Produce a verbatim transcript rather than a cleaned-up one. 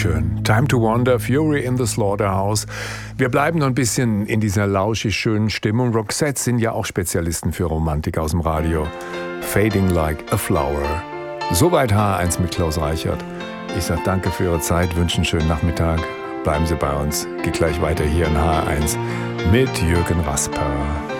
schön. Time to Wander, Fury in the Slaughterhouse. Wir bleiben noch ein bisschen in dieser lauschig schönen Stimmung. Roxette sind ja auch Spezialisten für Romantik aus dem Radio. Fading like a flower. Soweit H eins mit Klaus Reichert. Ich sage danke für Ihre Zeit, wünsche einen schönen Nachmittag. Bleiben Sie bei uns. Geht gleich weiter hier in H eins mit Jürgen Rasper.